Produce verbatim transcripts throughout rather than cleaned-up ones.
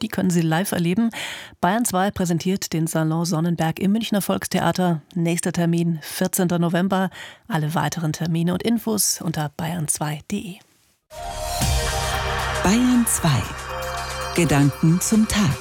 Die können Sie live erleben. Bayern zwei präsentiert den Salon Sonnenberg im Münchner Volkstheater. Nächster Termin vierzehnter November. Alle weiteren Termine und Infos unter bayern zwei punkt de. Bayern zwei. Gedanken zum Tag.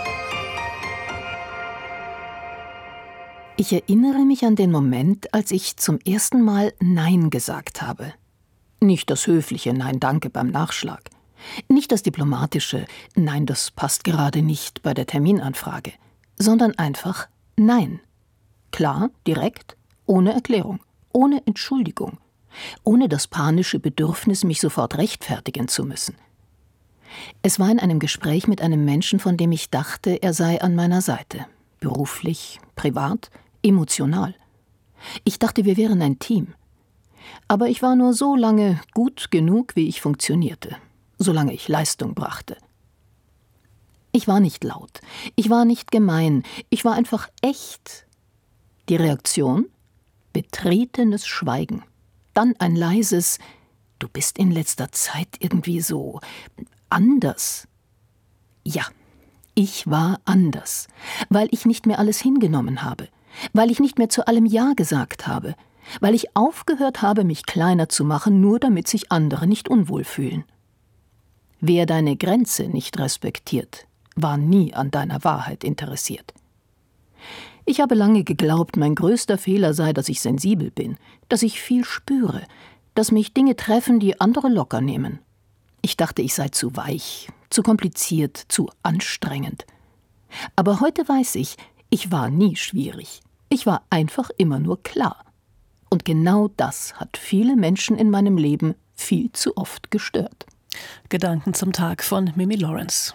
Ich erinnere mich an den Moment, als ich zum ersten Mal Nein gesagt habe. Nicht das höfliche Nein, danke beim Nachschlag. Nicht das diplomatische Nein, das passt gerade nicht bei der Terminanfrage, sondern einfach Nein. Klar, direkt, ohne Erklärung, ohne Entschuldigung, ohne das panische Bedürfnis, mich sofort rechtfertigen zu müssen. Es war in einem Gespräch mit einem Menschen, von dem ich dachte, er sei an meiner Seite. Beruflich, privat, emotional. Ich dachte, wir wären ein Team. Aber ich war nur so lange gut genug, wie ich funktionierte, solange ich Leistung brachte. Ich war nicht laut, ich war nicht gemein, ich war einfach echt. Die Reaktion? Betretenes Schweigen. Dann ein leises: Du bist in letzter Zeit irgendwie so anders. Ja, ich war anders, weil ich nicht mehr alles hingenommen habe, weil ich nicht mehr zu allem Ja gesagt habe, weil ich aufgehört habe, mich kleiner zu machen, nur damit sich andere nicht unwohl fühlen. Wer deine Grenze nicht respektiert, war nie an deiner Wahrheit interessiert. Ich habe lange geglaubt, mein größter Fehler sei, dass ich sensibel bin, dass ich viel spüre, dass mich Dinge treffen, die andere locker nehmen. Ich dachte, ich sei zu weich, zu kompliziert, zu anstrengend. Aber heute weiß ich, ich war nie schwierig. Ich war einfach immer nur klar. Und genau das hat viele Menschen in meinem Leben viel zu oft gestört. Gedanken zum Tag von Mimi Lawrence.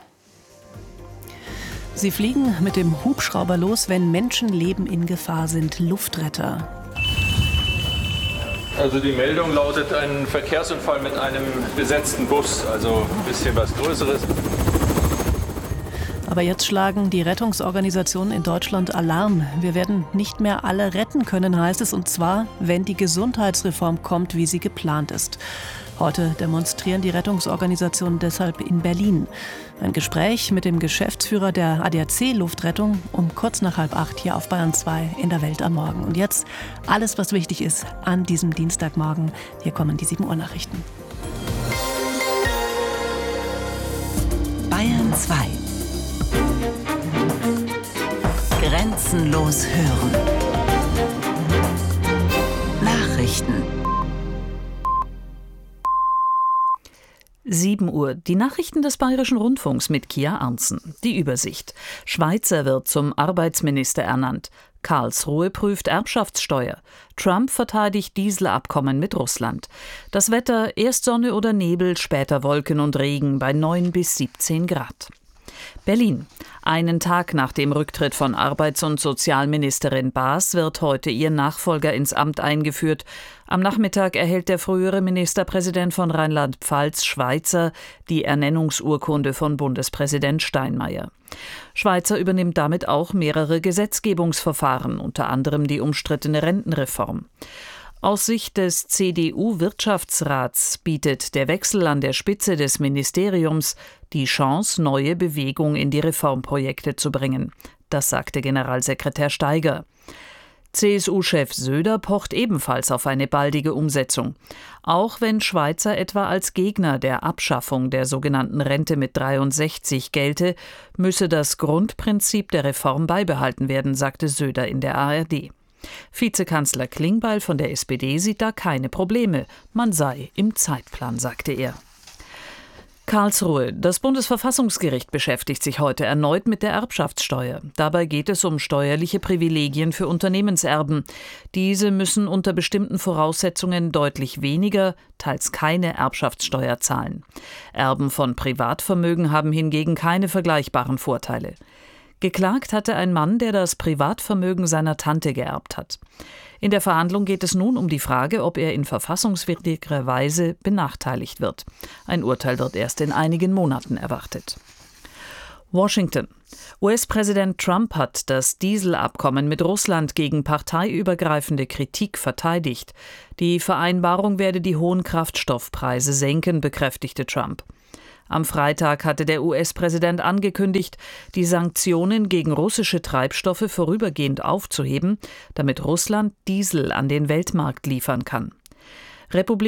Sie fliegen mit dem Hubschrauber los, wenn Menschenleben in Gefahr sind. Luftretter. Also die Meldung lautet ein Verkehrsunfall mit einem besetzten Bus, also ein bisschen was Größeres. Aber jetzt schlagen die Rettungsorganisationen in Deutschland Alarm. Wir werden nicht mehr alle retten können, heißt es, und zwar, wenn die Gesundheitsreform kommt, wie sie geplant ist. Heute demonstrieren die Rettungsorganisationen deshalb in Berlin. Ein Gespräch mit dem Geschäftsführer der A D A C-Luftrettung um kurz nach halb acht hier auf Bayern zwei in der Welt am Morgen. Und jetzt alles, was wichtig ist an diesem Dienstagmorgen. Hier kommen die sieben Uhr Nachrichten. Bayern zwei. Grenzenlos hören. Nachrichten. sieben Uhr. Die Nachrichten des Bayerischen Rundfunks mit Kia Arntzen. Die Übersicht. Schweizer wird zum Arbeitsminister ernannt. Karlsruhe prüft Erbschaftssteuer. Trump verteidigt Dieselabkommen mit Russland. Das Wetter: erst Sonne oder Nebel, später Wolken und Regen bei neun bis siebzehn Grad. Berlin. Einen Tag nach dem Rücktritt von Arbeits- und Sozialministerin Baas wird heute ihr Nachfolger ins Amt eingeführt. Am Nachmittag erhält der frühere Ministerpräsident von Rheinland-Pfalz, Schweizer, die Ernennungsurkunde von Bundespräsident Steinmeier. Schweizer übernimmt damit auch mehrere Gesetzgebungsverfahren, unter anderem die umstrittene Rentenreform. Aus Sicht des C D U-Wirtschaftsrats bietet der Wechsel an der Spitze des Ministeriums die Chance, neue Bewegung in die Reformprojekte zu bringen. Das sagte Generalsekretär Steiger. C S U-Chef Söder pocht ebenfalls auf eine baldige Umsetzung. Auch wenn Schweizer etwa als Gegner der Abschaffung der sogenannten Rente mit dreiundsechzig gelte, müsse das Grundprinzip der Reform beibehalten werden, sagte Söder in der A R D. Vizekanzler Klingbeil von der S P D sieht da keine Probleme. Man sei im Zeitplan, sagte er. Karlsruhe. Das Bundesverfassungsgericht beschäftigt sich heute erneut mit der Erbschaftssteuer. Dabei geht es um steuerliche Privilegien für Unternehmenserben. Diese müssen unter bestimmten Voraussetzungen deutlich weniger, teils keine Erbschaftssteuer zahlen. Erben von Privatvermögen haben hingegen keine vergleichbaren Vorteile. Geklagt hatte ein Mann, der das Privatvermögen seiner Tante geerbt hat. In der Verhandlung geht es nun um die Frage, ob er in verfassungswidriger Weise benachteiligt wird. Ein Urteil wird erst in einigen Monaten erwartet. Washington. U S-Präsident Trump hat das Dieselabkommen mit Russland gegen parteiübergreifende Kritik verteidigt. Die Vereinbarung werde die hohen Kraftstoffpreise senken, bekräftigte Trump. Am Freitag hatte der U S-Präsident angekündigt, die Sanktionen gegen russische Treibstoffe vorübergehend aufzuheben, damit Russland Diesel an den Weltmarkt liefern kann. Republik